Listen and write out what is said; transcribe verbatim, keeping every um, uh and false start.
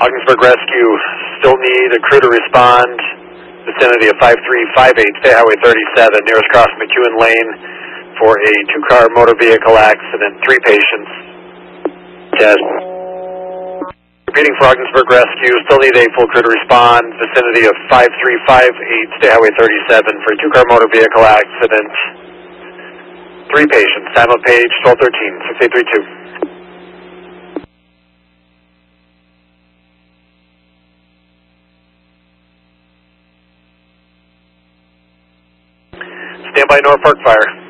Ogdensburg Rescue, still need a crew to respond. Vicinity of five three five eight, State Highway thirty-seven, nearest cross McEwen Lane for a two-car motor vehicle accident, three patients. Test. Repeating for Ogdensburg Rescue, still need a full crew to respond. Vicinity of five three five eight, State Highway thirty-seven for a two-car motor vehicle accident, three patients. Time of page twelve thirteen, six eight three two. Stand by North Park Fire.